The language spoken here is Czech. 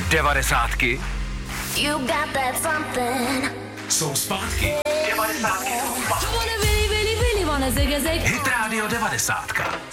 Devadesátky You got that something. jsou zpátky. Devadesátky jsou zpátky. Wanna really, really, really wanna zig a zig. Hit Radio 90.